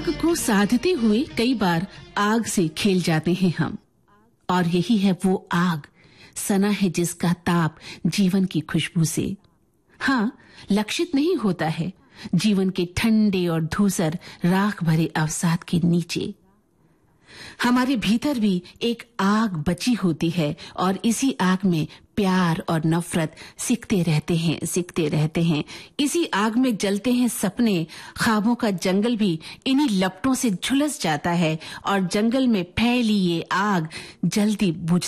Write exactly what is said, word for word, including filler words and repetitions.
आग को साधते हुए कई बार आग से खेल जाते हैं हम, और यही है वो आग, सना है जिसका ताप जीवन की खुशबू से। हाँ, लक्षित नहीं होता है जीवन के ठंडे और धूसर राख भरे अवसाद के नीचे। हमारे भीतर भी एक आग बची होती है और इसी आग में प्यार और नफरत सिकते रहते हैं सिकते रहते हैं इसी आग में जलते हैं सपने। ख्वाबों का जंगल भी इन्हीं लपटों से झुलस जाता है और जंगल में फैली ये आग जल्दी बुझ